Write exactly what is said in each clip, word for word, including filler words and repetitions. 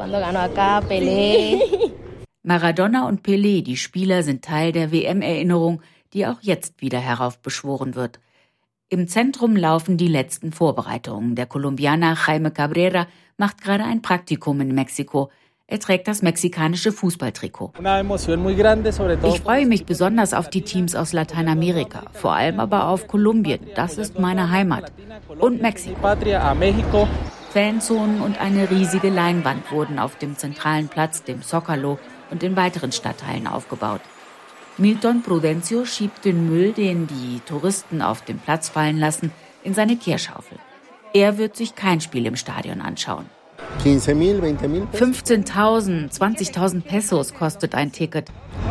Maradona und Pelé, die Spieler, sind Teil der W M-Erinnerung, die auch jetzt wieder heraufbeschworen wird. Im Zentrum laufen die letzten Vorbereitungen. Der Kolumbianer Jaime Cabrera macht gerade ein Praktikum in Mexiko. Er trägt das mexikanische Fußballtrikot. Ich freue mich besonders auf die Teams aus Lateinamerika, vor allem aber auf Kolumbien. Das ist meine Heimat. Und Mexiko. Fanzonen und eine riesige Leinwand wurden auf dem zentralen Platz, dem Zócalo, und in weiteren Stadtteilen aufgebaut. Milton Prudencio schiebt den Müll, den die Touristen auf den Platz fallen lassen, in seine Kehrschaufel. Er wird sich kein Spiel im Stadion anschauen. fünfzehntausend, zwanzigtausend Pesos kostet ein Ticket.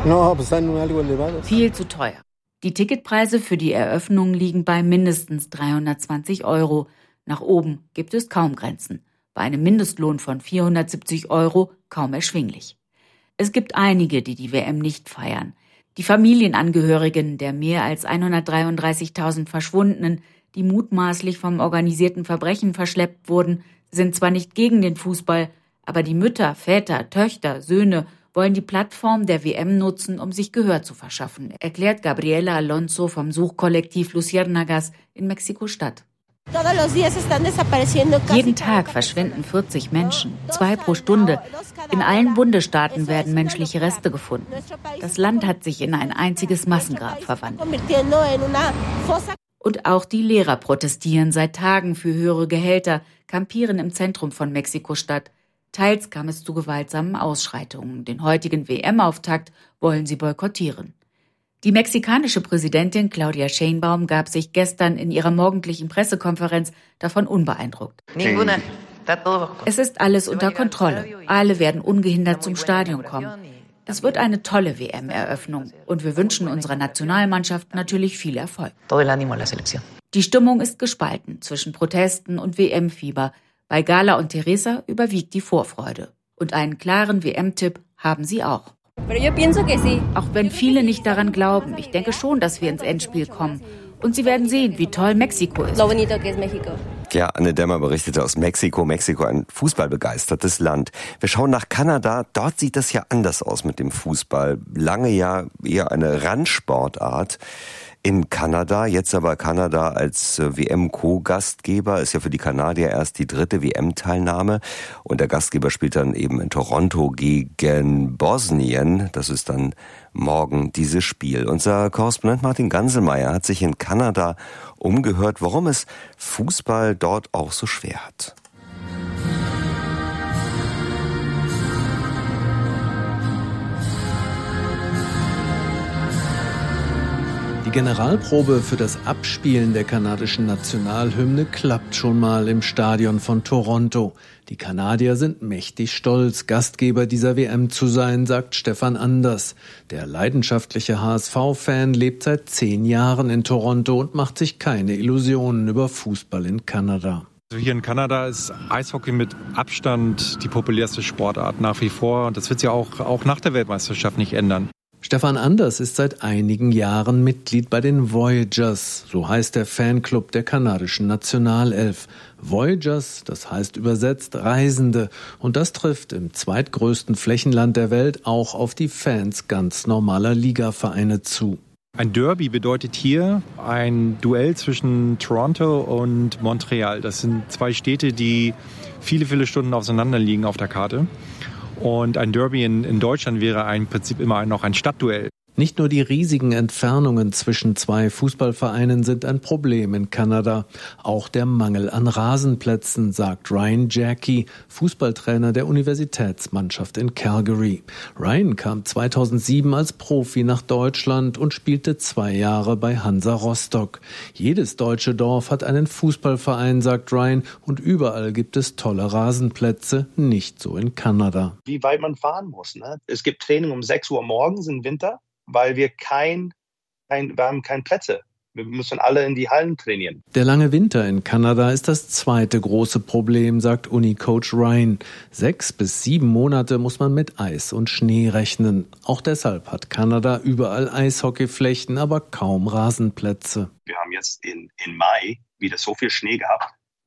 Viel zu teuer. Die Ticketpreise für die Eröffnung liegen bei mindestens dreihundertzwanzig Euro. Nach oben gibt es kaum Grenzen. Bei einem Mindestlohn von vierhundertsiebzig Euro kaum erschwinglich. Es gibt einige, die die W M nicht feiern. Die Familienangehörigen der mehr als hundertdreiunddreißigtausend Verschwundenen, die mutmaßlich vom organisierten Verbrechen verschleppt wurden, sind zwar nicht gegen den Fußball, aber die Mütter, Väter, Töchter, Söhne wollen die Plattform der W M nutzen, um sich Gehör zu verschaffen, erklärt Gabriela Alonso vom Suchkollektiv Luciérnagas in Mexiko-Stadt. Jeden Tag verschwinden vierzig Menschen, zwei pro Stunde. In allen Bundesstaaten werden menschliche Reste gefunden. Das Land hat sich in ein einziges Massengrab verwandelt. Und auch die Lehrer protestieren seit Tagen für höhere Gehälter, kampieren im Zentrum von Mexiko-Stadt. Teils kam es zu gewaltsamen Ausschreitungen. Den heutigen W M-Auftakt wollen sie boykottieren. Die mexikanische Präsidentin Claudia Sheinbaum gab sich gestern in ihrer morgendlichen Pressekonferenz davon unbeeindruckt. Es ist alles unter Kontrolle. Alle werden ungehindert zum Stadion kommen. Es wird eine tolle W M-Eröffnung und wir wünschen unserer Nationalmannschaft natürlich viel Erfolg. Die Stimmung ist gespalten zwischen Protesten und W M-Fieber. Bei Gala und Teresa überwiegt die Vorfreude. Und einen klaren W M-Tipp haben sie auch. Auch wenn viele nicht daran glauben, ich denke schon, dass wir ins Endspiel kommen. Und sie werden sehen, wie toll Mexiko ist. Ja, Anne Dämmer berichtete aus Mexiko. Mexiko, ein fußballbegeistertes Land. Wir schauen nach Kanada. Dort sieht das ja anders aus mit dem Fußball. Lange ja eher eine Randsportart in Kanada. Jetzt aber Kanada als W M-Co-Gastgeber. Ist ja für die Kanadier erst die dritte W M-Teilnahme. Und der Gastgeber spielt dann eben in Toronto gegen Bosnien. Das ist dann morgen dieses Spiel. Unser Korrespondent Martin Ganselmeier hat sich in Kanada umgehört, warum es Fußball dort auch so schwer hat. Die Generalprobe für das Abspielen der kanadischen Nationalhymne klappt schon mal im Stadion von Toronto. Die Kanadier sind mächtig stolz, Gastgeber dieser W M zu sein, sagt Stefan Anders. Der leidenschaftliche H S V-Fan lebt seit zehn Jahren in Toronto und macht sich keine Illusionen über Fußball in Kanada. Also hier in Kanada ist Eishockey mit Abstand die populärste Sportart nach wie vor. Und das wird sich auch, auch nach der Weltmeisterschaft nicht ändern. Stefan Anders ist seit einigen Jahren Mitglied bei den Voyagers, so heißt der Fanclub der kanadischen Nationalelf. Voyagers, das heißt übersetzt Reisende, und das trifft im zweitgrößten Flächenland der Welt auch auf die Fans ganz normaler Ligavereine zu. Ein Derby bedeutet hier ein Duell zwischen Toronto und Montreal. Das sind zwei Städte, die viele, viele Stunden auseinander liegen auf der Karte. Und ein Derby in, in Deutschland wäre im Prinzip immer noch ein Stadtduell. Nicht nur die riesigen Entfernungen zwischen zwei Fußballvereinen sind ein Problem in Kanada. Auch der Mangel an Rasenplätzen, sagt Ryan Jackie, Fußballtrainer der Universitätsmannschaft in Calgary. Ryan kam zweitausendsieben als Profi nach Deutschland und spielte zwei Jahre bei Hansa Rostock. Jedes deutsche Dorf hat einen Fußballverein, sagt Ryan, und überall gibt es tolle Rasenplätze, nicht so in Kanada. Wie weit man fahren muss, ne? Es gibt Training um sechs Uhr morgens im Winter, weil wir kein, kein, wir haben keine Plätze. Wir müssen alle in die Hallen trainieren. Der lange Winter in Kanada ist das zweite große Problem, sagt Uni-Coach Ryan. Sechs bis sieben Monate muss man mit Eis und Schnee rechnen. Auch deshalb hat Kanada überall Eishockeyflächen, aber kaum Rasenplätze. Wir haben jetzt in, in Mai wieder so viel Schnee gehabt,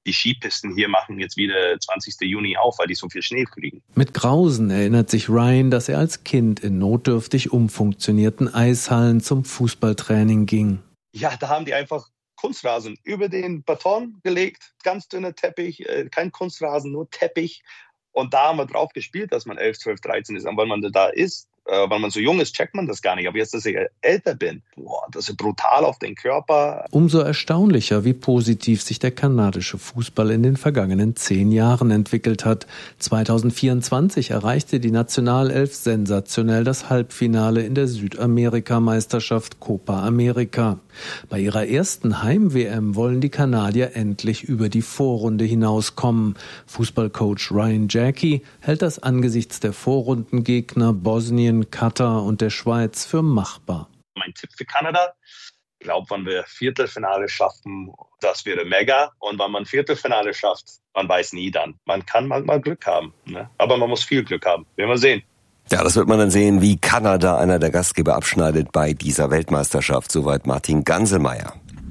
Die Skipisten hier machen jetzt wieder zwanzigsten Juni auf, weil die so viel Schnee kriegen. Mit Grausen erinnert sich Ryan, dass er als Kind in notdürftig umfunktionierten Eishallen zum Fußballtraining ging. Ja, da haben die einfach Kunstrasen über den Beton gelegt, ganz dünner Teppich, äh, kein Kunstrasen, nur Teppich. Und da haben wir drauf gespielt, dass man elf, zwölf, dreizehn ist. Und wenn man da ist, äh, weil man so jung ist, checkt man das gar nicht. Aber jetzt, dass ich älter bin, boah, das ist brutal auf den Körper. Umso erstaunlicher, wie positiv sich der kanadische Fußball in den vergangenen zehn Jahren entwickelt hat. zwanzig vierundzwanzig erreichte die Nationalelf sensationell das Halbfinale in der Südamerika-Meisterschaft Copa America. Bei ihrer ersten Heim-W M wollen die Kanadier endlich über die Vorrunde hinauskommen. Fußballcoach Ryan Jackie hält das angesichts der Vorrundengegner Bosnien, Katar und der Schweiz für machbar. Mein Tipp für Kanada: Ich glaube, wenn wir Viertelfinale schaffen, das wäre mega. Und wenn man Viertelfinale schafft, man weiß nie dann. Man kann manchmal Glück haben, ne? Aber man muss viel Glück haben. Werden wir sehen. Ja, das wird man dann sehen, wie Kanada, einer der Gastgeber, abschneidet bei dieser Weltmeisterschaft. Soweit Martin Ganselmeier.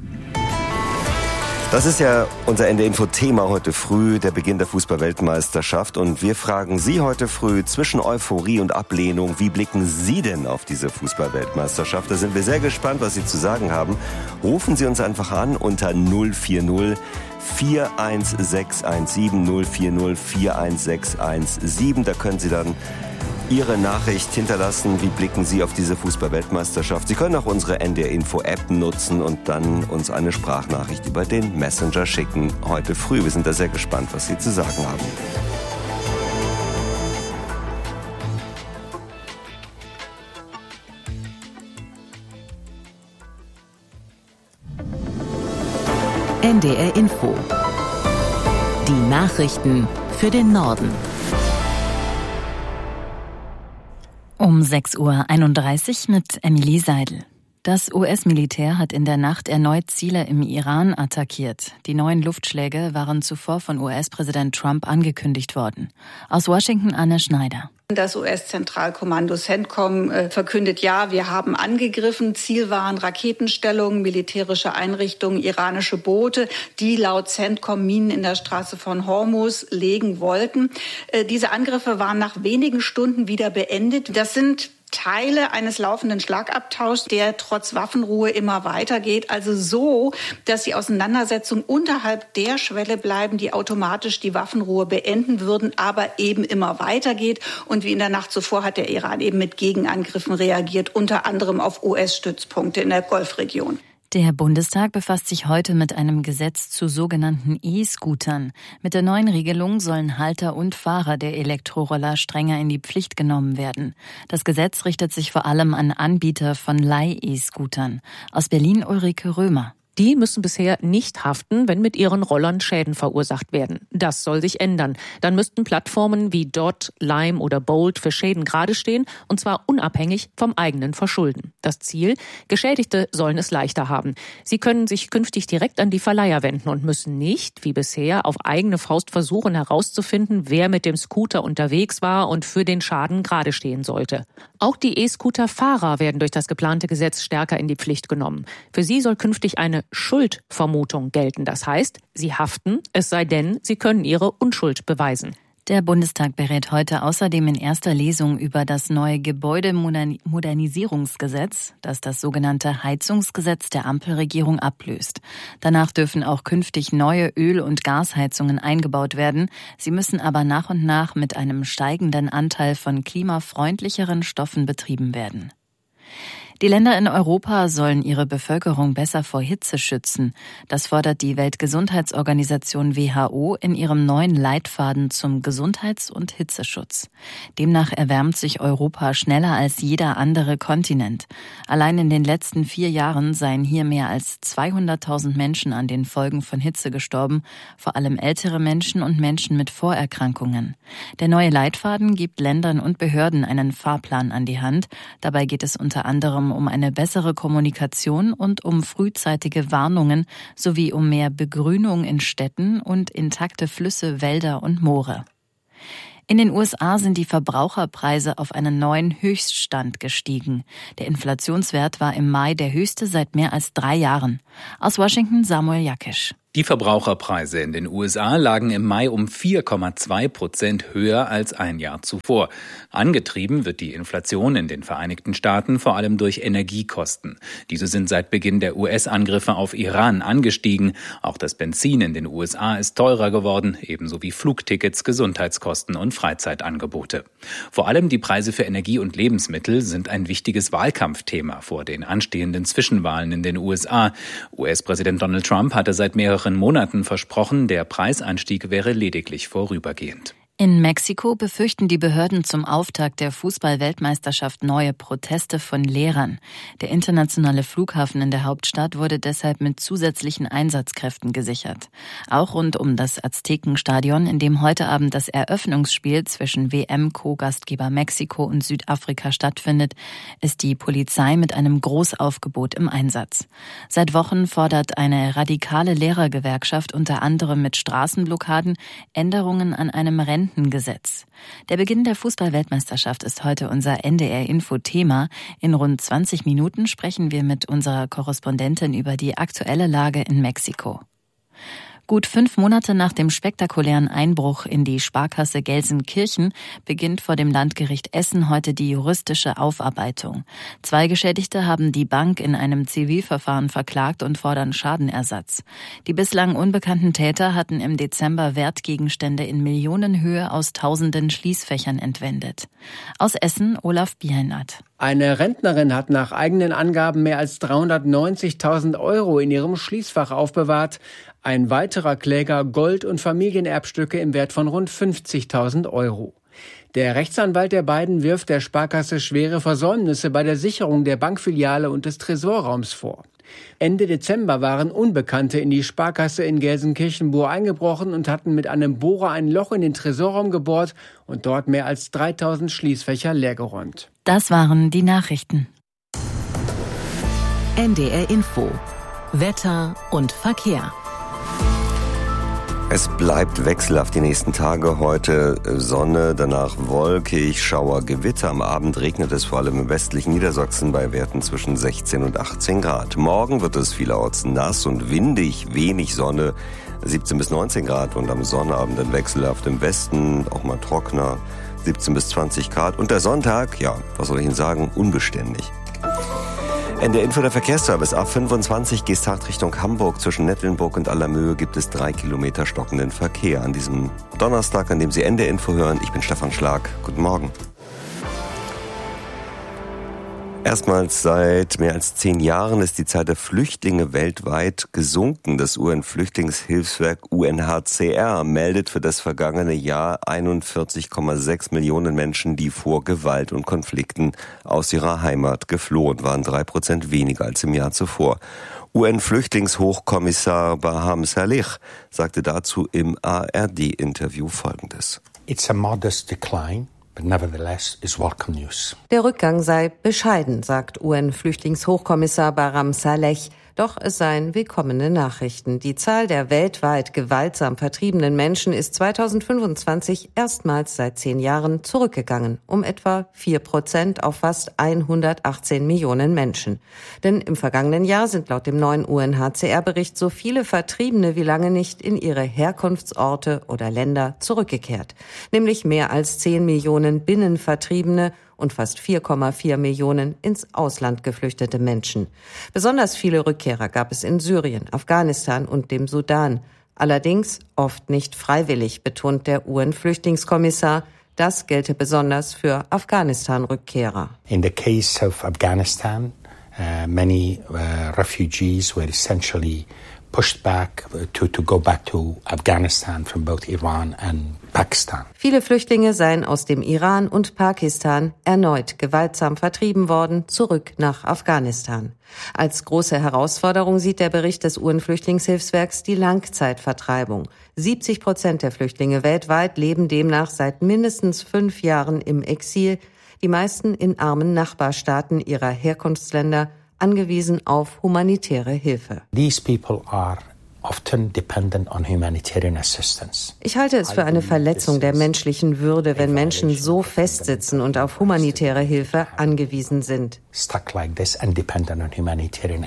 Das ist ja unser Ende Info-Thema heute früh, der Beginn der Fußball-Weltmeisterschaft. Und wir fragen Sie heute früh zwischen Euphorie und Ablehnung, wie blicken Sie denn auf diese Fußball-Weltmeisterschaft? Da sind wir sehr gespannt, was Sie zu sagen haben. Rufen Sie uns einfach an unter null vier null vier eins sechs eins sieben, null vier null vier eins sechs eins sieben. Da können Sie dann Ihre Nachricht hinterlassen. Wie blicken Sie auf diese Fußball-Weltmeisterschaft? Sie können auch unsere N D R-Info-App nutzen und dann uns eine Sprachnachricht über den Messenger schicken. Heute früh. Wir sind da sehr gespannt, was Sie zu sagen haben. N D R-Info. Die Nachrichten für den Norden. Um sechs Uhr einunddreißig mit Emilie Seidel. Das U S-Militär hat in der Nacht erneut Ziele im Iran attackiert. Die neuen Luftschläge waren zuvor von U S-Präsident Trump angekündigt worden. Aus Washington Anne Schneider. Das U S-Zentralkommando CENTCOM äh, verkündet, ja, wir haben angegriffen. Ziel waren Raketenstellungen, militärische Einrichtungen, iranische Boote, die laut CENTCOM Minen in der Straße von Hormuz legen wollten. Äh, diese Angriffe waren nach wenigen Stunden wieder beendet. Das sind Teile eines laufenden Schlagabtauschs, der trotz Waffenruhe immer weitergeht. Also so, dass die Auseinandersetzungen unterhalb der Schwelle bleiben, die automatisch die Waffenruhe beenden würden, aber eben immer weitergeht. Und wie in der Nacht zuvor hat der Iran eben mit Gegenangriffen reagiert, unter anderem auf U S-Stützpunkte in der Golfregion. Der Bundestag befasst sich heute mit einem Gesetz zu sogenannten E-Scootern. Mit der neuen Regelung sollen Halter und Fahrer der Elektroroller strenger in die Pflicht genommen werden. Das Gesetz richtet sich vor allem an Anbieter von Leih-E-Scootern. Aus Berlin Ulrike Römer. Die müssen bisher nicht haften, wenn mit ihren Rollern Schäden verursacht werden. Das soll sich ändern. Dann müssten Plattformen wie Dot, Lime oder Bolt für Schäden gerade stehen, und zwar unabhängig vom eigenen Verschulden. Das Ziel: Geschädigte sollen es leichter haben. Sie können sich künftig direkt an die Verleiher wenden und müssen nicht, wie bisher, auf eigene Faust versuchen herauszufinden, wer mit dem Scooter unterwegs war und für den Schaden gerade stehen sollte. Auch die E-Scooter-Fahrer werden durch das geplante Gesetz stärker in die Pflicht genommen. Für sie soll künftig eine Schuldvermutung gelten. Das heißt, sie haften, es sei denn, sie können ihre Unschuld beweisen. Der Bundestag berät heute außerdem in erster Lesung über das neue Gebäudemodernisierungsgesetz, das das sogenannte Heizungsgesetz der Ampelregierung ablöst. Danach dürfen auch künftig neue Öl- und Gasheizungen eingebaut werden. Sie müssen aber nach und nach mit einem steigenden Anteil von klimafreundlicheren Stoffen betrieben werden. Die Länder in Europa sollen ihre Bevölkerung besser vor Hitze schützen. Das fordert die Weltgesundheitsorganisation W H O in ihrem neuen Leitfaden zum Gesundheits- und Hitzeschutz. Demnach erwärmt sich Europa schneller als jeder andere Kontinent. Allein in den letzten vier Jahren seien hier mehr als zweihunderttausend Menschen an den Folgen von Hitze gestorben, vor allem ältere Menschen und Menschen mit Vorerkrankungen. Der neue Leitfaden gibt Ländern und Behörden einen Fahrplan an die Hand. Dabei geht es unter anderem um eine bessere Kommunikation und um frühzeitige Warnungen sowie um mehr Begrünung in Städten und intakte Flüsse, Wälder und Moore. In den U S A sind die Verbraucherpreise auf einen neuen Höchststand gestiegen. Der Inflationswert war im Mai der höchste seit mehr als drei Jahren. Aus Washington Samuel Jakisch. Die Verbraucherpreise in den U S A lagen im Mai um vier Komma zwei Prozent höher als ein Jahr zuvor. Angetrieben wird die Inflation in den Vereinigten Staaten vor allem durch Energiekosten. Diese sind seit Beginn der U S-Angriffe auf Iran angestiegen. Auch das Benzin in den U S A ist teurer geworden, ebenso wie Flugtickets, Gesundheitskosten und Freizeitangebote. Vor allem die Preise für Energie und Lebensmittel sind ein wichtiges Wahlkampfthema vor den anstehenden Zwischenwahlen in den U S A. U S-Präsident Donald Trump hatte seit mehreren Monaten versprochen, der Preisanstieg wäre lediglich vorübergehend. In Mexiko befürchten die Behörden zum Auftakt der Fußball-Weltmeisterschaft neue Proteste von Lehrern. Der internationale Flughafen in der Hauptstadt wurde deshalb mit zusätzlichen Einsatzkräften gesichert. Auch rund um das Aztekenstadion, in dem heute Abend das Eröffnungsspiel zwischen W M-Co-Gastgeber Mexiko und Südafrika stattfindet, ist die Polizei mit einem Großaufgebot im Einsatz. Seit Wochen fordert eine radikale Lehrergewerkschaft unter anderem mit Straßenblockaden Änderungen an einem Rennen Gesetz. Der Beginn der Fußball-Weltmeisterschaft ist heute unser N D R-Info-Thema. In rund zwanzig Minuten sprechen wir mit unserer Korrespondentin über die aktuelle Lage in Mexiko. Gut fünf Monate nach dem spektakulären Einbruch in die Sparkasse Gelsenkirchen beginnt vor dem Landgericht Essen heute die juristische Aufarbeitung. Zwei Geschädigte haben die Bank in einem Zivilverfahren verklagt und fordern Schadenersatz. Die bislang unbekannten Täter hatten im Dezember Wertgegenstände in Millionenhöhe aus tausenden Schließfächern entwendet. Aus Essen Olaf Bienert. Eine Rentnerin hat nach eigenen Angaben mehr als dreihundertneunzigtausend Euro in ihrem Schließfach aufbewahrt. Ein weiterer Kläger Gold- und Familienerbstücke im Wert von rund fünfzigtausend Euro. Der Rechtsanwalt der beiden wirft der Sparkasse schwere Versäumnisse bei der Sicherung der Bankfiliale und des Tresorraums vor. Ende Dezember waren Unbekannte in die Sparkasse in Gelsenkirchen-Bur eingebrochen und hatten mit einem Bohrer ein Loch in den Tresorraum gebohrt und dort mehr als dreitausend Schließfächer leergeräumt. Das waren die Nachrichten. N D R Info. Wetter und Verkehr. Es bleibt wechselhaft die nächsten Tage. Heute Sonne, danach wolkig, Schauer, Gewitter. Am Abend regnet es vor allem im westlichen Niedersachsen bei Werten zwischen sechzehn und achtzehn Grad. Morgen wird es vielerorts nass und windig, wenig Sonne, siebzehn bis neunzehn Grad. Und am Sonnabend dann wechselhaft im Westen, auch mal trockener, siebzehn bis zwanzig Grad. Und der Sonntag, ja, was soll ich Ihnen sagen, unbeständig. In der Info der Verkehrsservice A fünfundzwanzig Geesthacht Richtung Hamburg. Zwischen Nettlenburg und Allermöhe gibt es drei Kilometer stockenden Verkehr. An diesem Donnerstag, an dem Sie N D R Info hören, ich bin Stefan Schlag. Guten Morgen. Erstmals seit mehr als zehn Jahren ist die Zahl der Flüchtlinge weltweit gesunken. Das U N-Flüchtlingshilfswerk U N H C R meldet für das vergangene Jahr einundvierzig Komma sechs Millionen Menschen, die vor Gewalt und Konflikten aus ihrer Heimat geflohen waren, drei Prozent weniger als im Jahr zuvor. U N-Flüchtlingshochkommissar Barham Salih sagte dazu im A R D-Interview Folgendes. It's a modest decline. But nevertheless is welcome news. Der Rückgang sei bescheiden, sagt U N-Flüchtlingshochkommissar Barham Saleh. Doch es seien willkommene Nachrichten. Die Zahl der weltweit gewaltsam vertriebenen Menschen ist zweitausendfünfundzwanzig erstmals seit zehn Jahren zurückgegangen, um etwa vier Prozent auf fast hundertachtzehn Millionen Menschen. Denn im vergangenen Jahr sind laut dem neuen U N H C R-Bericht so viele Vertriebene wie lange nicht in ihre Herkunftsorte oder Länder zurückgekehrt. Nämlich mehr als zehn Millionen Binnenvertriebene und fast vier Komma vier Millionen ins Ausland geflüchtete Menschen. Besonders viele Rückkehrer gab es in Syrien, Afghanistan und dem Sudan. Allerdings oft nicht freiwillig, betont der U N-Flüchtlingskommissar. Das gelte besonders für Afghanistan-Rückkehrer. In the case of Afghanistan, uh, many uh, refugees were essentially pushed back to, to go back to Afghanistan from both Iran and Pakistan. Viele Flüchtlinge seien aus dem Iran und Pakistan erneut gewaltsam vertrieben worden, zurück nach Afghanistan. Als große Herausforderung sieht der Bericht des U N-Flüchtlingshilfswerks die Langzeitvertreibung. siebzig Prozent der Flüchtlinge weltweit leben demnach seit mindestens fünf Jahren im Exil, die meisten in armen Nachbarstaaten ihrer Herkunftsländer, angewiesen auf humanitäre Hilfe. These people are often dependent on humanitarian assistance. Ich halte es für eine Verletzung der menschlichen Würde, wenn Menschen so festsitzen und auf humanitäre Hilfe angewiesen sind. Stuck like this and dependent on humanitarian aid.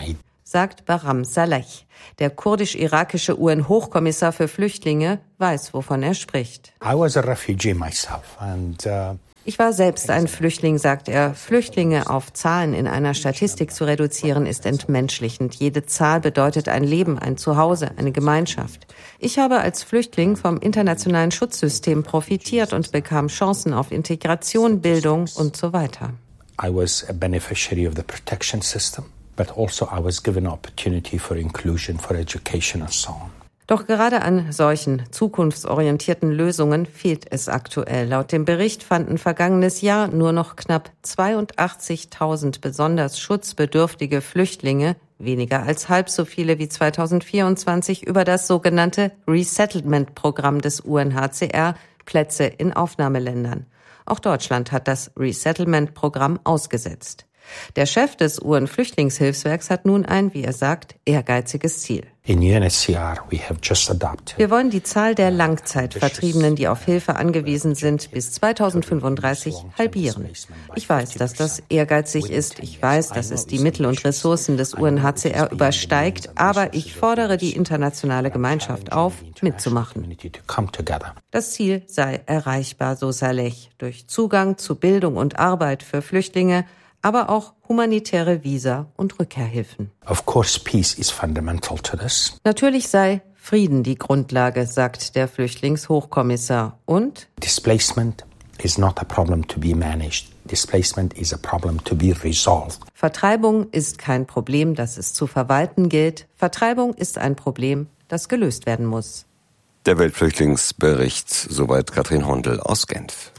sagt Bahram Saleh. Der kurdisch-irakische U N-Hochkommissar für Flüchtlinge weiß, wovon er spricht. I was a refugee myself and, uh Ich war selbst ein Flüchtling, sagt er. Flüchtlinge auf Zahlen in einer Statistik zu reduzieren, ist entmenschlichend. Jede Zahl bedeutet ein Leben, ein Zuhause, eine Gemeinschaft. Ich habe als Flüchtling vom internationalen Schutzsystem profitiert und bekam Chancen auf Integration, Bildung und so weiter. I was a beneficiary of the protection system, but also I was given opportunity for inclusion, for education and so on. Doch gerade an solchen zukunftsorientierten Lösungen fehlt es aktuell. Laut dem Bericht fanden vergangenes Jahr nur noch knapp zweiundachtzigtausend besonders schutzbedürftige Flüchtlinge, weniger als halb so viele wie zweitausendvierundzwanzig, über das sogenannte Resettlement-Programm des U N H C R Plätze in Aufnahmeländern. Auch Deutschland hat das Resettlement-Programm ausgesetzt. Der Chef des U N-Flüchtlingshilfswerks hat nun ein, wie er sagt, ehrgeiziges Ziel. In U N H C R we have just adopted. Wir wollen die Zahl der Langzeitvertriebenen, die auf Hilfe angewiesen sind, bis zweitausendfünfunddreißig halbieren. Ich weiß, dass das ehrgeizig ist. Ich weiß, dass es die Mittel und Ressourcen des U N H C R übersteigt. Aber ich fordere die internationale Gemeinschaft auf, mitzumachen. Das Ziel sei erreichbar, so Saleh, durch Zugang zu Bildung und Arbeit für Flüchtlinge, aber auch humanitäre Visa und Rückkehrhilfen. Of course, peace is fundamental to this. Natürlich sei Frieden die Grundlage, sagt der Flüchtlingshochkommissar. Und Displacement is not a problem to be managed. Displacement is a problem to be resolved. Vertreibung ist kein Problem, das es zu verwalten gilt. Vertreibung ist ein Problem, das gelöst werden muss. Der Weltflüchtlingsbericht, soweit Katrin Hondel aus Genf.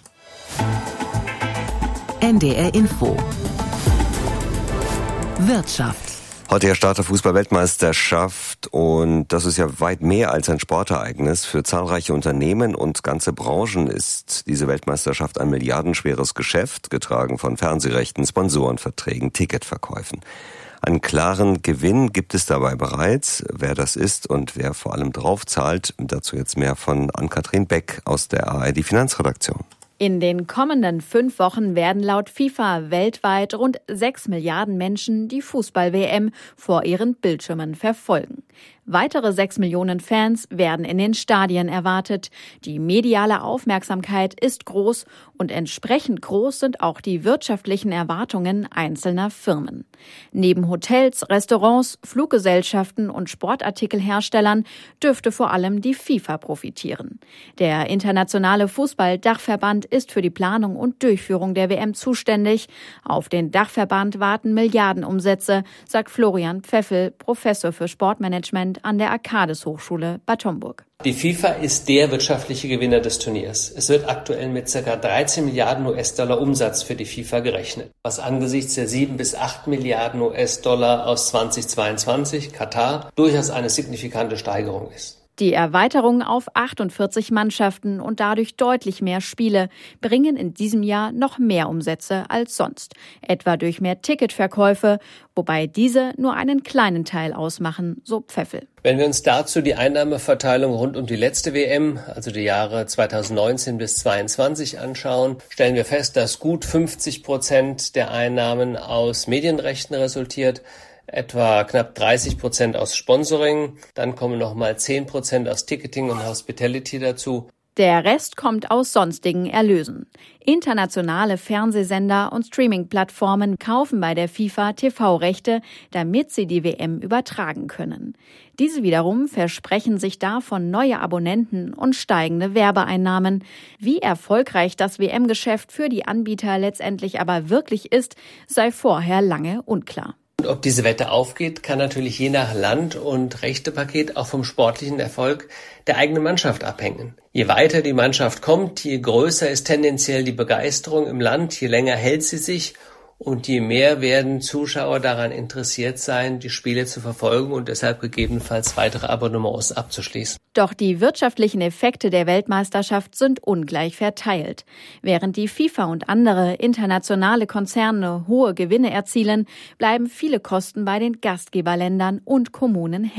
N D R Info. Wirtschaft. Heute ja Start der Fußball-Weltmeisterschaft und das ist ja weit mehr als ein Sportereignis. Für zahlreiche Unternehmen und ganze Branchen ist diese Weltmeisterschaft ein milliardenschweres Geschäft, getragen von Fernsehrechten, Sponsorenverträgen, Ticketverkäufen. Einen klaren Gewinn gibt es dabei bereits. Wer das ist und wer vor allem drauf zahlt, dazu jetzt mehr von Ann-Kathrin Beck aus der A R D Finanzredaktion. In den kommenden fünf Wochen werden laut FIFA weltweit rund sechs Milliarden Menschen die Fußball-W M vor ihren Bildschirmen verfolgen. Weitere sechs Millionen Fans werden in den Stadien erwartet. Die mediale Aufmerksamkeit ist groß und entsprechend groß sind auch die wirtschaftlichen Erwartungen einzelner Firmen. Neben Hotels, Restaurants, Fluggesellschaften und Sportartikelherstellern dürfte vor allem die FIFA profitieren. Der internationale Fußball-Dachverband ist für die Planung und Durchführung der W M zuständig. Auf den Dachverband warten Milliardenumsätze, sagt Florian Pfeffel, Professor für Sportmanagement an der Arcades-Hochschule Bad Homburg. Die FIFA ist der wirtschaftliche Gewinner des Turniers. Es wird aktuell mit ca. dreizehn Milliarden U S-Dollar Umsatz für die FIFA gerechnet, was angesichts der sieben bis acht Milliarden U S-Dollar aus zweitausendzweiundzwanzig, Katar, durchaus eine signifikante Steigerung ist. Die Erweiterung auf achtundvierzig Mannschaften und dadurch deutlich mehr Spiele bringen in diesem Jahr noch mehr Umsätze als sonst, etwa durch mehr Ticketverkäufe, wobei diese nur einen kleinen Teil ausmachen, so Pfeffel. Wenn wir uns dazu die Einnahmeverteilung rund um die letzte W M, also die Jahre zweitausendneunzehn bis zweitausendzweiundzwanzig anschauen, stellen wir fest, dass gut fünfzig Prozent der Einnahmen aus Medienrechten resultiert, etwa knapp dreißig Prozent aus Sponsoring, dann kommen nochmal zehn Prozent aus Ticketing und Hospitality dazu. Der Rest kommt aus sonstigen Erlösen. Internationale Fernsehsender und Streaming-Plattformen kaufen bei der FIFA T V-Rechte, damit sie die W M übertragen können. Diese wiederum versprechen sich davon neue Abonnenten und steigende Werbeeinnahmen. Wie erfolgreich das W M-Geschäft für die Anbieter letztendlich aber wirklich ist, sei vorher lange unklar. Und ob diese Wette aufgeht, kann natürlich je nach Land und Rechtepaket auch vom sportlichen Erfolg der eigenen Mannschaft abhängen. Je weiter die Mannschaft kommt, je größer ist tendenziell die Begeisterung im Land, je länger hält sie sich und je mehr werden Zuschauer daran interessiert sein, die Spiele zu verfolgen und deshalb gegebenenfalls weitere Abonnements abzuschließen. Doch die wirtschaftlichen Effekte der Weltmeisterschaft sind ungleich verteilt. Während die FIFA und andere internationale Konzerne hohe Gewinne erzielen, bleiben viele Kosten bei den Gastgeberländern und Kommunen hängen.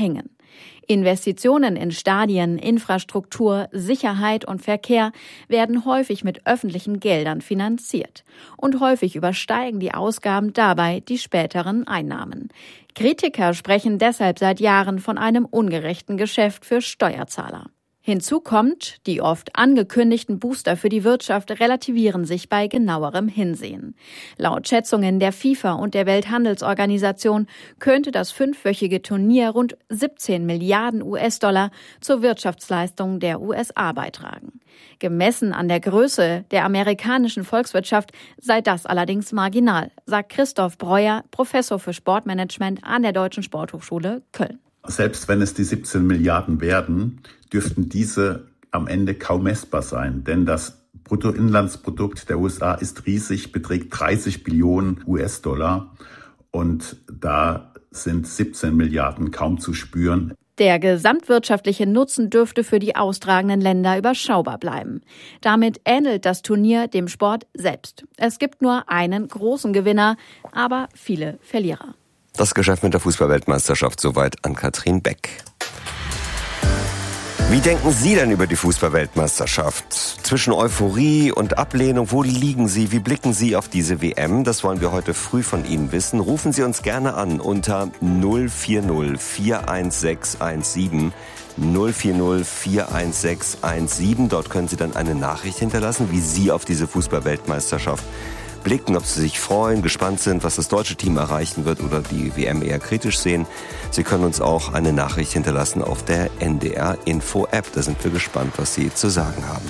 Investitionen in Stadien, Infrastruktur, Sicherheit und Verkehr werden häufig mit öffentlichen Geldern finanziert. Und häufig übersteigen die Ausgaben dabei die späteren Einnahmen. Kritiker sprechen deshalb seit Jahren von einem ungerechten Geschäft für Steuerzahler. Hinzu kommt, die oft angekündigten Booster für die Wirtschaft relativieren sich bei genauerem Hinsehen. Laut Schätzungen der FIFA und der Welthandelsorganisation könnte das fünfwöchige Turnier rund siebzehn Milliarden U S-Dollar zur Wirtschaftsleistung der U S A beitragen. Gemessen an der Größe der amerikanischen Volkswirtschaft sei das allerdings marginal, sagt Christoph Breuer, Professor für Sportmanagement an der Deutschen Sporthochschule Köln. Selbst wenn es die siebzehn Milliarden werden, dürften diese am Ende kaum messbar sein. Denn das Bruttoinlandsprodukt der U S A ist riesig, beträgt dreißig Billionen U S-Dollar. Und da sind siebzehn Milliarden kaum zu spüren. Der gesamtwirtschaftliche Nutzen dürfte für die austragenden Länder überschaubar bleiben. Damit ähnelt das Turnier dem Sport selbst. Es gibt nur einen großen Gewinner, aber viele Verlierer. Das Geschäft mit der Fußballweltmeisterschaft, soweit an Katrin Beck. Wie denken Sie denn über die Fußballweltmeisterschaft? Zwischen Euphorie und Ablehnung, wo liegen Sie? Wie blicken Sie auf diese W M? Das wollen wir heute früh von Ihnen wissen. Rufen Sie uns gerne an unter null vier null vier eins sechs eins sieben. null vier null vier eins sechs eins sieben. Dort können Sie dann eine Nachricht hinterlassen, wie Sie auf diese Fußballweltmeisterschaft blicken, ob Sie sich freuen, gespannt sind, was das deutsche Team erreichen wird oder die W M eher kritisch sehen. Sie können uns auch eine Nachricht hinterlassen auf der N D R Info App. Da sind wir gespannt, was Sie zu sagen haben.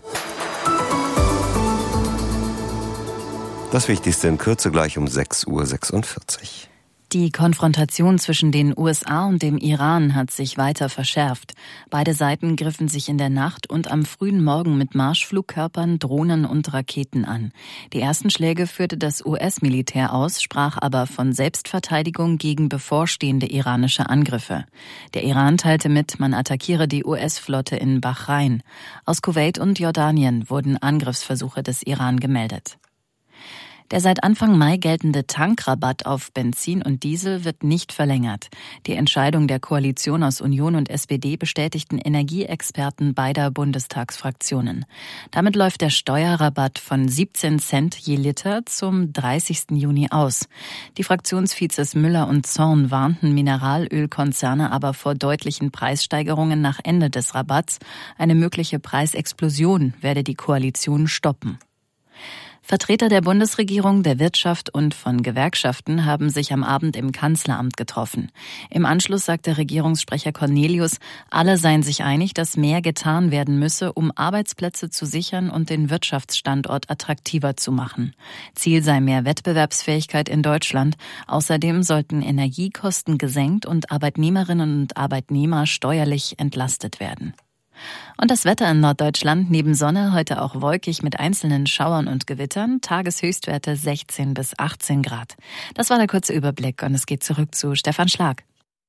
Das Wichtigste in Kürze gleich um sechs Uhr sechsundvierzig. Die Konfrontation zwischen den U S A und dem Iran hat sich weiter verschärft. Beide Seiten griffen sich in der Nacht und am frühen Morgen mit Marschflugkörpern, Drohnen und Raketen an. Die ersten Schläge führte das U S-Militär aus, sprach aber von Selbstverteidigung gegen bevorstehende iranische Angriffe. Der Iran teilte mit, man attackiere die U S-Flotte in Bahrain. Aus Kuwait und Jordanien wurden Angriffsversuche des Iran gemeldet. Der seit Anfang Mai geltende Tankrabatt auf Benzin und Diesel wird nicht verlängert. Die Entscheidung der Koalition aus Union und S P D bestätigten Energieexperten beider Bundestagsfraktionen. Damit läuft der Steuerrabatt von siebzehn Cent je Liter zum dreißigsten Juni aus. Die Fraktionsvizes Müller und Zorn warnten Mineralölkonzerne aber vor deutlichen Preissteigerungen nach Ende des Rabatts. Eine mögliche Preisexplosion werde die Koalition stoppen. Vertreter der Bundesregierung, der Wirtschaft und von Gewerkschaften haben sich am Abend im Kanzleramt getroffen. Im Anschluss sagte Regierungssprecher Cornelius, alle seien sich einig, dass mehr getan werden müsse, um Arbeitsplätze zu sichern und den Wirtschaftsstandort attraktiver zu machen. Ziel sei mehr Wettbewerbsfähigkeit in Deutschland. Außerdem sollten Energiekosten gesenkt und Arbeitnehmerinnen und Arbeitnehmer steuerlich entlastet werden. Und das Wetter in Norddeutschland neben Sonne heute auch wolkig mit einzelnen Schauern und Gewittern, Tageshöchstwerte sechzehn bis achtzehn Grad. Das war der kurze Überblick und es geht zurück zu Stefan Schlag.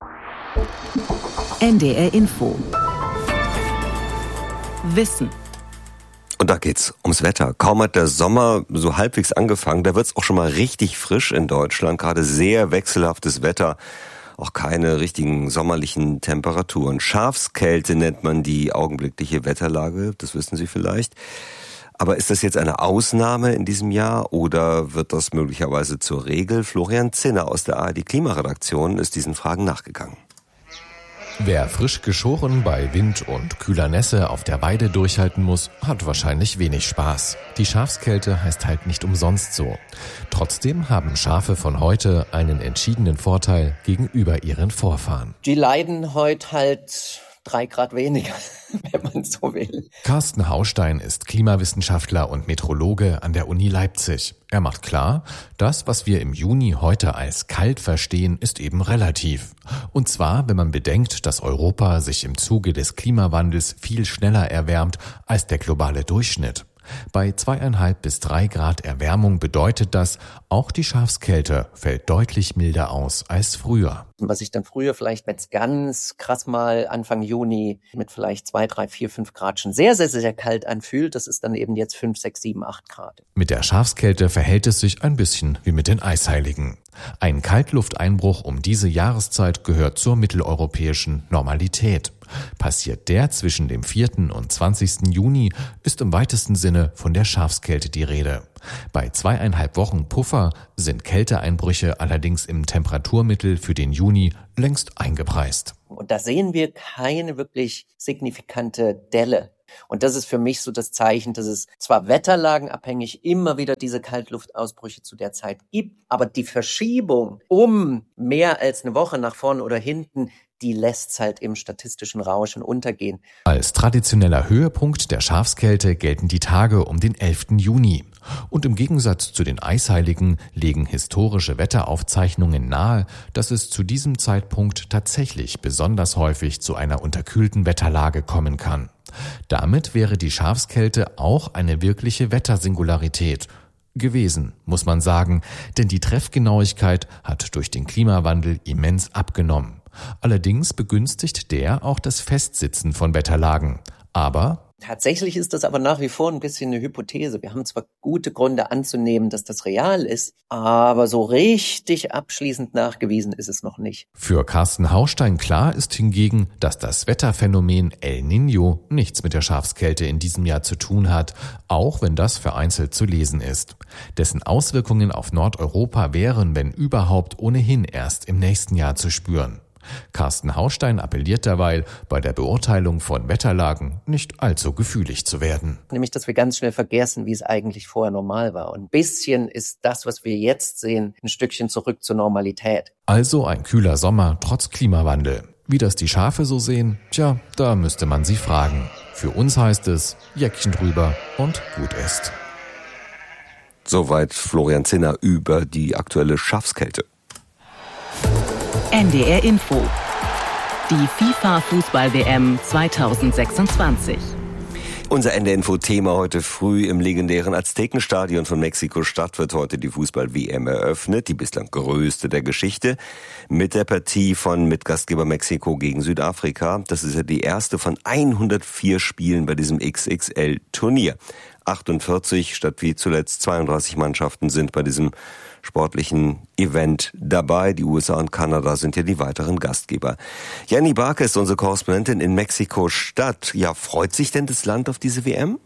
N D R Info. Wissen. Und da geht's ums Wetter. Kaum hat der Sommer so halbwegs angefangen, da wird's auch schon mal richtig frisch in Deutschland. Gerade sehr wechselhaftes Wetter. Auch keine richtigen sommerlichen Temperaturen. Schafskälte nennt man die augenblickliche Wetterlage, das wissen Sie vielleicht. Aber ist das jetzt eine Ausnahme in diesem Jahr oder wird das möglicherweise zur Regel? Florian Zinner aus der A R D Klimaredaktion ist diesen Fragen nachgegangen. Wer frisch geschoren bei Wind und kühler Nässe auf der Weide durchhalten muss, hat wahrscheinlich wenig Spaß. Die Schafskälte heißt halt nicht umsonst so. Trotzdem haben Schafe von heute einen entschiedenen Vorteil gegenüber ihren Vorfahren. Die leiden heute halt drei Grad weniger, wenn man so will. Carsten Haustein ist Klimawissenschaftler und Meteorologe an der Uni Leipzig. Er macht klar, das, was wir im Juni heute als kalt verstehen, ist eben relativ. Und zwar, wenn man bedenkt, dass Europa sich im Zuge des Klimawandels viel schneller erwärmt als der globale Durchschnitt. Bei zweieinhalb bis drei Grad Erwärmung bedeutet das, auch die Schafskälte fällt deutlich milder aus als früher. Was sich dann früher vielleicht jetzt ganz krass mal Anfang Juni mit vielleicht zwei, drei, vier, fünf Grad schon sehr, sehr, sehr kalt anfühlt, das ist dann eben jetzt fünf, sechs, sieben, acht Grad. Mit der Schafskälte verhält es sich ein bisschen wie mit den Eisheiligen. Ein Kaltlufteinbruch um diese Jahreszeit gehört zur mitteleuropäischen Normalität. Passiert der zwischen dem vierten und zwanzigsten Juni, ist im weitesten Sinne von der Schafskälte die Rede. Bei zweieinhalb Wochen Puffer sind Kälteeinbrüche allerdings im Temperaturmittel für den Juni längst eingepreist. Und da sehen wir keine wirklich signifikante Delle. Und das ist für mich so das Zeichen, dass es zwar wetterlagenabhängig immer wieder diese Kaltluftausbrüche zu der Zeit gibt, aber die Verschiebung um mehr als eine Woche nach vorne oder hinten, die lässt halt im statistischen Rauschen untergehen. Als traditioneller Höhepunkt der Schafskälte gelten die Tage um den elften Juni. Und im Gegensatz zu den Eisheiligen legen historische Wetteraufzeichnungen nahe, dass es zu diesem Zeitpunkt tatsächlich besonders häufig zu einer unterkühlten Wetterlage kommen kann. Damit wäre die Schafskälte auch eine wirkliche Wettersingularität gewesen, muss man sagen, denn die Treffgenauigkeit hat durch den Klimawandel immens abgenommen. Allerdings begünstigt der auch das Festsitzen von Wetterlagen. Aber tatsächlich ist das aber nach wie vor ein bisschen eine Hypothese. Wir haben zwar gute Gründe anzunehmen, dass das real ist, aber so richtig abschließend nachgewiesen ist es noch nicht. Für Carsten Haustein klar ist hingegen, dass das Wetterphänomen El Niño nichts mit der Schafskälte in diesem Jahr zu tun hat, auch wenn das vereinzelt zu lesen ist. Dessen Auswirkungen auf Nordeuropa wären, wenn überhaupt, ohnehin erst im nächsten Jahr zu spüren. Carsten Haustein appelliert derweil, bei der Beurteilung von Wetterlagen nicht allzu gefühlig zu werden. Nämlich, dass wir ganz schnell vergessen, wie es eigentlich vorher normal war. Und ein bisschen ist das, was wir jetzt sehen, ein Stückchen zurück zur Normalität. Also ein kühler Sommer trotz Klimawandel. Wie das die Schafe so sehen, tja, da müsste man sie fragen. Für uns heißt es, Jäckchen drüber und gut ist. Soweit Florian Zinner über die aktuelle Schafskälte. N D R Info. Die FIFA-Fußball-W M zweitausendsechsundzwanzig. Unser N D R Info-Thema heute früh: im legendären Aztekenstadion von Mexiko-Stadt wird heute die Fußball-W M eröffnet, die bislang größte der Geschichte, mit der Partie von Mitgastgeber Mexiko gegen Südafrika. Das ist ja die erste von hundertvier Spielen bei diesem X X L-Turnier. achtundvierzig statt wie zuletzt zweiunddreißig Mannschaften sind bei diesem sportlichen Event dabei. Die U S A und Kanada sind ja die weiteren Gastgeber. Jenny Barke ist unsere Korrespondentin in Mexiko-Stadt. Ja, freut sich denn das Land auf diese W M?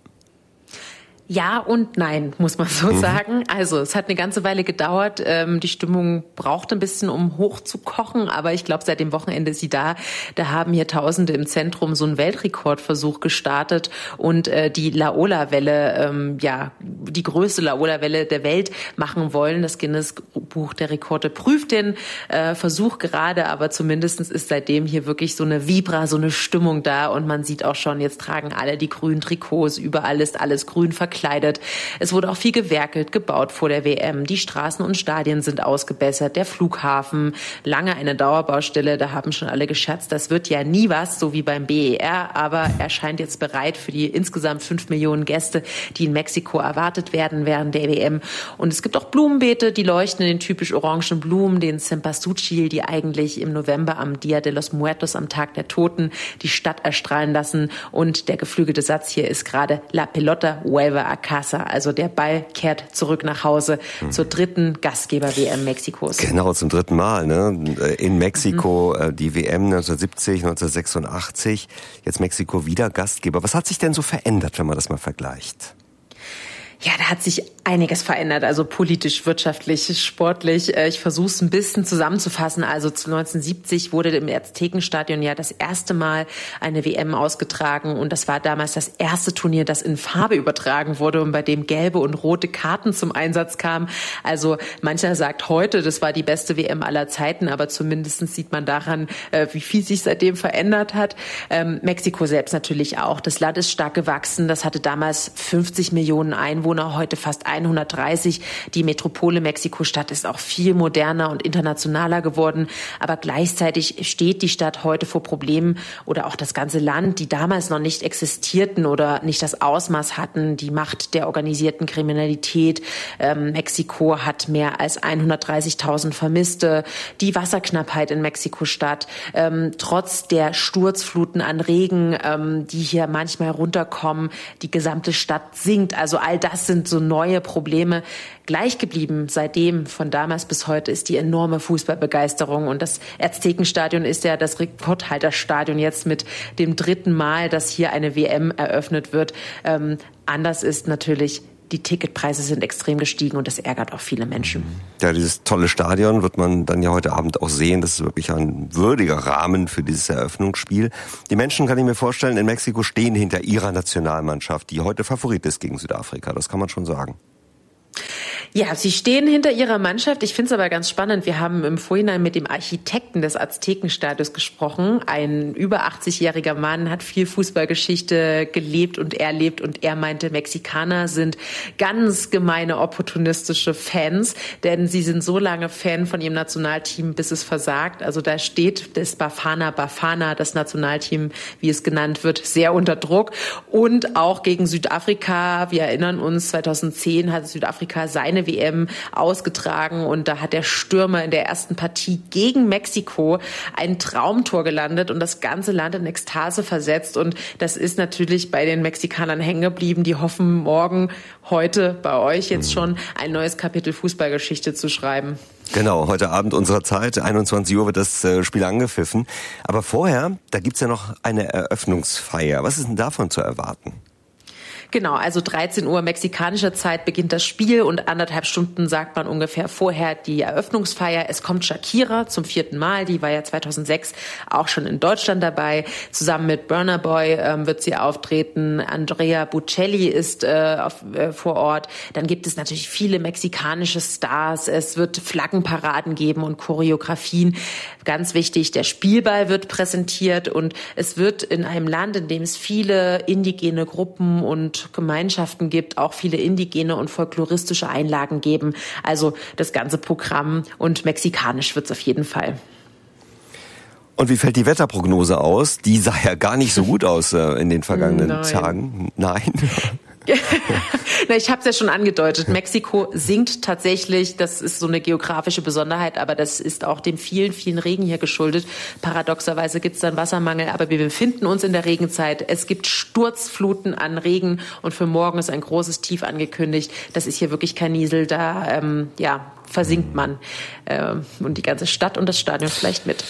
Ja und nein, muss man so mhm. sagen. Also es hat eine ganze Weile gedauert. Ähm, die Stimmung braucht ein bisschen, um hochzukochen. Aber ich glaube, seit dem Wochenende ist sie da. Da haben hier Tausende im Zentrum so einen Weltrekordversuch gestartet. Und äh, die Laola-Welle, ähm, ja, die größte Laola-Welle der Welt machen wollen. Das Guinness-Buch der Rekorde prüft den äh, Versuch gerade. Aber zumindest ist seitdem hier wirklich so eine Vibra, so eine Stimmung da. Und man sieht auch schon, jetzt tragen alle die grünen Trikots. Überall ist alles grün verkleidet. Gekleidet. Es wurde auch viel gewerkelt, gebaut vor der W M. Die Straßen und Stadien sind ausgebessert. Der Flughafen, lange eine Dauerbaustelle. Da haben schon alle gescherzt, das wird ja nie was, so wie beim B E R. Aber er scheint jetzt bereit für die insgesamt fünf Millionen Gäste, die in Mexiko erwartet werden während der W M. Und es gibt auch Blumenbeete, die leuchten in den typisch orangen Blumen, den Cempasúchil, die eigentlich im November am Dia de los Muertos, am Tag der Toten, die Stadt erstrahlen lassen. Und der geflügelte Satz hier ist gerade La Pelota vuelve a casa, also der Ball kehrt zurück nach Hause mhm. zur dritten Gastgeber-W M Mexikos. Genau, zum dritten Mal, ne? In Mexiko mhm. die W M neunzehnhundertsiebzig, neunzehnhundertsechsundachtzig, jetzt Mexiko wieder Gastgeber. Was hat sich denn so verändert, wenn man das mal vergleicht? Ja, da hat sich einiges verändert, also politisch, wirtschaftlich, sportlich. Ich versuche es ein bisschen zusammenzufassen. Also neunzehnhundertsiebzig wurde im Aztekenstadion ja das erste Mal eine W M ausgetragen und das war damals das erste Turnier, das in Farbe übertragen wurde und bei dem gelbe und rote Karten zum Einsatz kamen. Also mancher sagt heute, das war die beste W M aller Zeiten, aber zumindest sieht man daran, wie viel sich seitdem verändert hat. Ähm, Mexiko selbst natürlich auch. Das Land ist stark gewachsen. Das hatte damals fünfzig Millionen Einwohner, heute fast hundertdreißig. Die Metropole Mexiko-Stadt ist auch viel moderner und internationaler geworden. Aber gleichzeitig steht die Stadt heute vor Problemen oder auch das ganze Land, die damals noch nicht existierten oder nicht das Ausmaß hatten. Die Macht der organisierten Kriminalität. Ähm, Mexiko hat mehr als hundertdreißigtausend Vermisste. Die Wasserknappheit in Mexiko-Stadt. Ähm, trotz der Sturzfluten an Regen, ähm, die hier manchmal runterkommen, die gesamte Stadt sinkt. Also all das sind so neue Probleme. Gleich geblieben seitdem, von damals bis heute, ist die enorme Fußballbegeisterung. Und das Aztekenstadion ist ja das Rekordhalterstadion jetzt mit dem dritten Mal, dass hier eine W M eröffnet wird. Ähm, anders ist natürlich, die Ticketpreise sind extrem gestiegen und das ärgert auch viele Menschen. Ja, dieses tolle Stadion wird man dann ja heute Abend auch sehen. Das ist wirklich ein würdiger Rahmen für dieses Eröffnungsspiel. Die Menschen, kann ich mir vorstellen, in Mexiko stehen hinter ihrer Nationalmannschaft, die heute Favorit ist gegen Südafrika. Das kann man schon sagen. Ja, sie stehen hinter ihrer Mannschaft. Ich finde es aber ganz spannend. Wir haben im Vorhinein mit dem Architekten des Aztekenstadions gesprochen. Ein über achtzig-jähriger Mann, hat viel Fußballgeschichte gelebt und erlebt. Und er meinte, Mexikaner sind ganz gemeine, opportunistische Fans. Denn sie sind so lange Fan von ihrem Nationalteam, bis es versagt. Also da steht das Bafana Bafana, das Nationalteam, wie es genannt wird, sehr unter Druck. Und auch gegen Südafrika. Wir erinnern uns, zweitausendzehn hat Südafrika seine W M ausgetragen und da hat der Stürmer in der ersten Partie gegen Mexiko ein Traumtor gelandet und das ganze Land in Ekstase versetzt. Und das ist natürlich bei den Mexikanern hängen geblieben. Die hoffen, morgen, heute bei euch jetzt schon ein neues Kapitel Fußballgeschichte zu schreiben. Genau, heute Abend unserer Zeit, einundzwanzig Uhr wird das Spiel angepfiffen. Aber vorher, da gibt's ja noch eine Eröffnungsfeier. Was ist denn davon zu erwarten? Genau, also dreizehn Uhr mexikanischer Zeit beginnt das Spiel und anderthalb Stunden sagt man ungefähr vorher die Eröffnungsfeier. Es kommt Shakira zum vierten Mal, die war ja zweitausendsechs auch schon in Deutschland dabei. Zusammen mit Burna Boy ähm, wird sie auftreten. Andrea Bocelli ist äh, auf, äh, vor Ort. Dann gibt es natürlich viele mexikanische Stars. Es wird Flaggenparaden geben und Choreografien. Ganz wichtig, der Spielball wird präsentiert und es wird in einem Land, in dem es viele indigene Gruppen und Gemeinschaften gibt, auch viele indigene und folkloristische Einlagen geben. Also das ganze Programm und mexikanisch wird's auf jeden Fall. Und wie fällt die Wetterprognose aus? Die sah ja gar nicht so gut aus äh, in den vergangenen Nein. Tagen. Nein. Na, ich habe es ja schon angedeutet. Mexiko sinkt tatsächlich. Das ist so eine geografische Besonderheit, aber das ist auch dem vielen, vielen Regen hier geschuldet. Paradoxerweise gibt es dann Wassermangel, aber wir befinden uns in der Regenzeit. Es gibt Sturzfluten an Regen und für morgen ist ein großes Tief angekündigt. Das ist hier wirklich kein Niesel. Da ähm, ja, versinkt man äh, und die ganze Stadt und das Stadion vielleicht mit.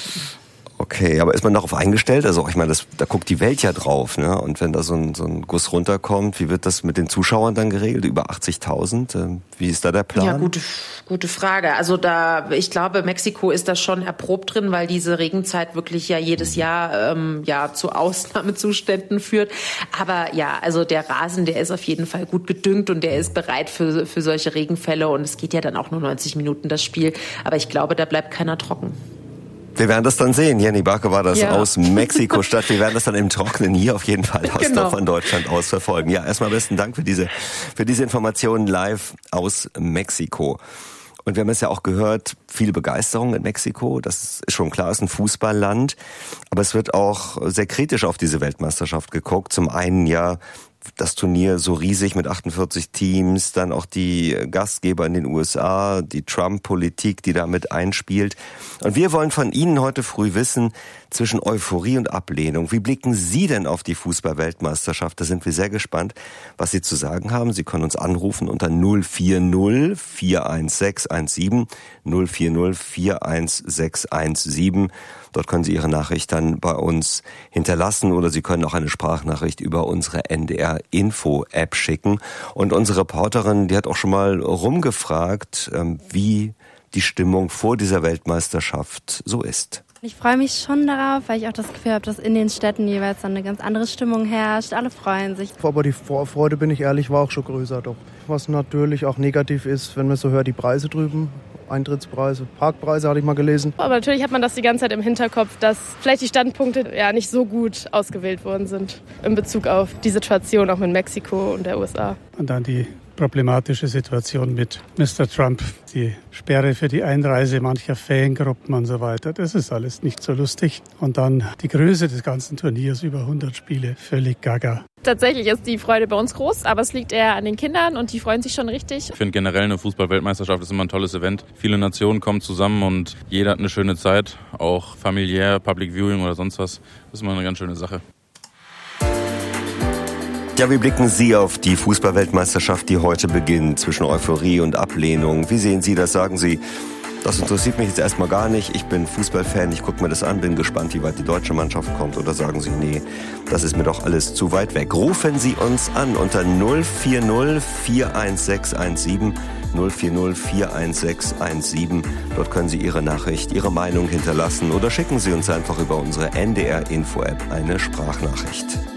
Okay, aber ist man darauf eingestellt? Also ich meine, das, da guckt die Welt ja drauf, ne? Und wenn da so ein, so ein Guss runterkommt, wie wird das mit den Zuschauern dann geregelt? Über achtzigtausend? Wie ist da der Plan? Ja, gute, gute Frage. Also da, ich glaube, Mexiko ist da schon erprobt drin, weil diese Regenzeit wirklich ja jedes Jahr ähm, ja zu Ausnahmezuständen führt. Aber ja, also der Rasen, der ist auf jeden Fall gut gedüngt und der ist bereit für für solche Regenfälle. Und es geht ja dann auch nur neunzig Minuten das Spiel. Aber ich glaube, da bleibt keiner trocken. Wir werden das dann sehen. Jenny Barke war das ja. aus Mexiko-Stadt. Wir werden das dann im Trockenen hier auf jeden Fall aus genau. von Deutschland aus verfolgen. Ja, erstmal besten Dank für diese, für diese Informationen live aus Mexiko. Und wir haben es ja auch gehört, viel Begeisterung in Mexiko. Das ist schon klar, es ist ein Fußballland. Aber es wird auch sehr kritisch auf diese Weltmeisterschaft geguckt. Zum einen ja das Turnier so riesig mit achtundvierzig Teams, dann auch die Gastgeber in den U S A, die Trump-Politik, die da mit einspielt. Und wir wollen von Ihnen heute früh wissen, zwischen Euphorie und Ablehnung, wie blicken Sie denn auf die Fußball-Weltmeisterschaft? Da sind wir sehr gespannt, was Sie zu sagen haben. Sie können uns anrufen unter null vier null vier eins sechs eins sieben, null vier null vier eins sechs eins sieben. Dort können Sie Ihre Nachricht dann bei uns hinterlassen oder Sie können auch eine Sprachnachricht über unsere N D R-Info-App schicken. Und unsere Reporterin, die hat auch schon mal rumgefragt, wie die Stimmung vor dieser Weltmeisterschaft so ist. Ich freue mich schon darauf, weil ich auch das Gefühl habe, dass in den Städten jeweils dann eine ganz andere Stimmung herrscht. Alle freuen sich. Aber die Vorfreude, bin ich ehrlich, war auch schon größer doch. Was natürlich auch negativ ist, wenn man so hört, die Preise drüben. Eintrittspreise, Parkpreise hatte ich mal gelesen. Aber natürlich hat man das die ganze Zeit im Hinterkopf, dass vielleicht die Standpunkte ja nicht so gut ausgewählt worden sind in Bezug auf die Situation auch mit Mexiko und der U S A. Und dann die problematische Situation mit Mister Trump, die Sperre für die Einreise mancher Fangruppen und so weiter. Das ist alles nicht so lustig. Und dann die Größe des ganzen Turniers, über hundert Spiele, völlig gaga. Tatsächlich ist die Freude bei uns groß, aber es liegt eher an den Kindern und die freuen sich schon richtig. Ich finde generell eine Fußball-Weltmeisterschaft ist immer ein tolles Event. Viele Nationen kommen zusammen und jeder hat eine schöne Zeit, auch familiär, Public Viewing oder sonst was. Das ist immer eine ganz schöne Sache. Ja, wie blicken Sie auf die Fußball-Weltmeisterschaft, die heute beginnt, zwischen Euphorie und Ablehnung? Wie sehen Sie das? Sagen Sie, das interessiert mich jetzt erstmal gar nicht. Ich bin Fußballfan, ich gucke mir das an, bin gespannt, wie weit die deutsche Mannschaft kommt. Oder sagen Sie, nee, das ist mir doch alles zu weit weg. Rufen Sie uns an unter null vier null vier eins sechs eins sieben, null vier null vier eins sechs eins sieben. Dort können Sie Ihre Nachricht, Ihre Meinung hinterlassen oder schicken Sie uns einfach über unsere N D R Info App eine Sprachnachricht.